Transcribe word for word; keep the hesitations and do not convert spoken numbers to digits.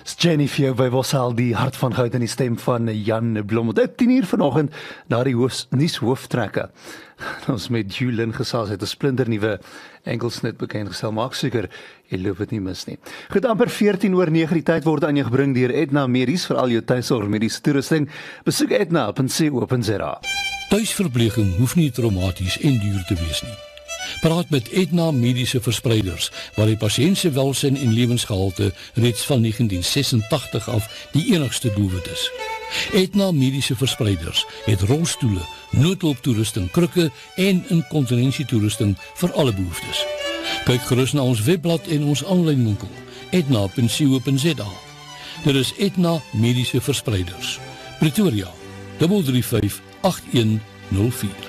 Jenny vir jou by Bossal, die hart van goud in die stem van Jan Blom. Dit tien uur vanoggend na die hoofs, nuus hooftrekke. Ons met Julien gesels het 'n splinternuwe enkelsnit bekend gestel. Maak seker jy loop dit nie mis nie. Goed, amper veertien oor nege die tyd word aan jou gebring deur Edna Medies vir al jou tuisorg mediese toerusting. Besoek edna punt co punt za. Tuisverpleging hoef nie traumaties en duur te wees nie. Praat met Edna Mediese Verspreiders, waar die pasiënt se welsyn en lewensgehalte reeds van negentien sesentagtig af die enigste doelwit is. Edna Mediese Verspreiders het rolstoele, noodhulptoerusting, krukke en inkontinensietoerusting vir alle behoeftes. Kyk gerus na ons webblad en ons aanlyn winkel, edna punt co punt za. Dit is Edna Mediese Verspreiders, Pretoria, drie drie vyf agt een nul vier.